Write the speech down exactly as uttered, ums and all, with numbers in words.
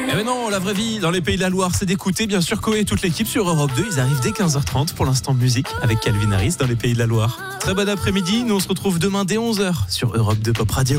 Eh ben non, la vraie vie dans les Pays de la Loire, c'est d'écouter bien sûr Koé et toute l'équipe sur Europe deux. Ils arrivent dès quinze heures trente pour l'instant musique avec Calvin Harris dans les Pays de la Loire. Très bon après-midi, nous on se retrouve demain dès onze heures sur Europe deux Pop Radio.